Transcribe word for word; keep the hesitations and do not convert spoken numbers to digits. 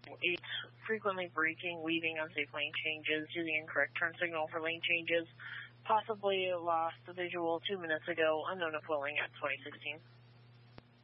It's frequently braking, weaving unsafe lane changes, using incorrect turn signal for lane changes. Possibly lost the visual two minutes ago, unknown of Willing at twenty sixteen.